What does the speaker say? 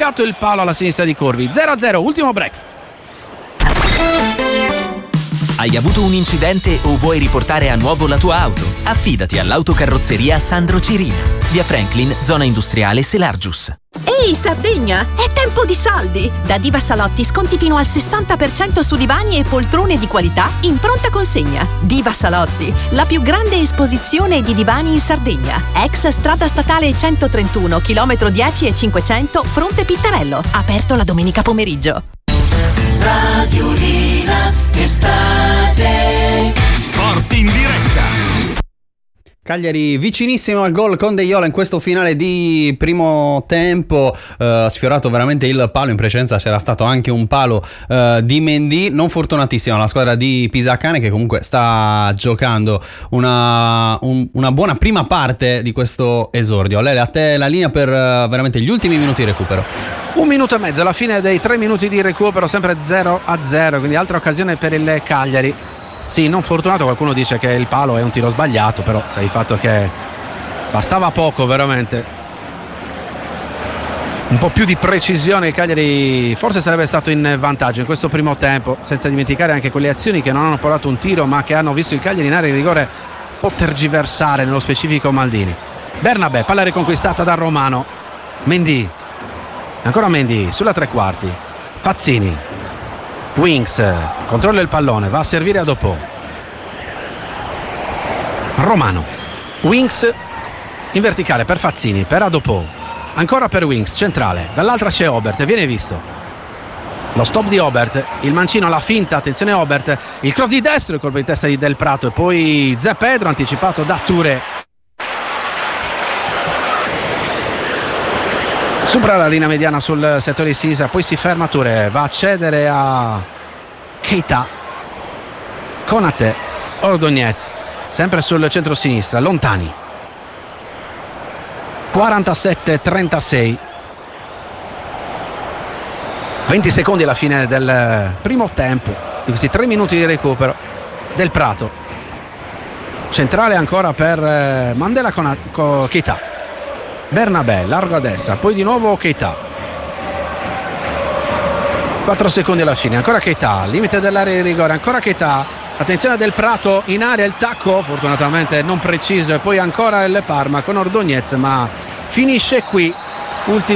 sbagliato il palo alla sinistra di Corvi. 0-0, ultimo break. Hai avuto un incidente o vuoi riportare a nuovo la tua auto? Affidati all'autocarrozzeria Sandro Cirina, via Franklin, zona industriale Selargius. Ehi Sardegna, è tempo di saldi! Da Diva Salotti sconti fino al 60% su divani e poltrone di qualità in pronta consegna. Diva Salotti, la più grande esposizione di divani in Sardegna. Ex strada statale 131, chilometro 10 e 500, fronte Pittarello. Aperto la domenica pomeriggio. Radiolina estate. Sport in diretta. Cagliari vicinissimo al gol con De Jola in questo finale di primo tempo, sfiorato veramente il palo. In precedenza c'era stato anche un palo di Mendy. Non fortunatissima la squadra di Pisacane, che comunque sta giocando una buona prima parte di questo esordio. Lele, a te la linea per veramente gli ultimi minuti di recupero. 1 minuto e mezzo alla fine dei 3 minuti di recupero, sempre 0-0, quindi altra occasione per il Cagliari. Sì, non fortunato, qualcuno dice che il palo è un tiro sbagliato, però sai il fatto che bastava poco veramente. Un po' più di precisione, il Cagliari forse sarebbe stato in vantaggio in questo primo tempo, senza dimenticare anche quelle azioni che non hanno portato un tiro ma che hanno visto il Cagliari in area di rigore un po' tergiversare, nello specifico Maldini. Bernabé, palla riconquistata da Romano. Mendy, ancora Mendy sulla tre quarti. Fazzini, Winks controlla il pallone, va a servire a Dopò. Romano, Winks in verticale per Fazzini, per Adopò, ancora per Winks, centrale, dall'altra c'è Obert, viene visto lo stop di Obert, il mancino, la finta, attenzione Obert, il cross di destro, il colpo di testa di Del Prato e poi Zé Pedro anticipato da Touré. Supera la linea mediana sul settore di sinistra, poi si ferma Touré, va a cedere a Keita, Konate, Ordóñez, sempre sul centro-sinistra, Lontani. 47-36. 20 secondi alla fine del primo tempo, di questi 3 minuti di recupero. Del Prato, centrale ancora per Mandela con Keita. Bernabé, largo a destra, poi di nuovo Keita. 4 secondi alla fine, ancora Keita, limite dell'area di rigore, ancora Keita, attenzione Del Prato in area, il tacco fortunatamente non preciso e poi ancora il Parma con Ordóñez, ma finisce qui.